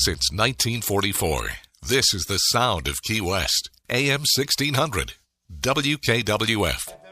since 1944. This is the sound of Key West. AM 1600. WKWF.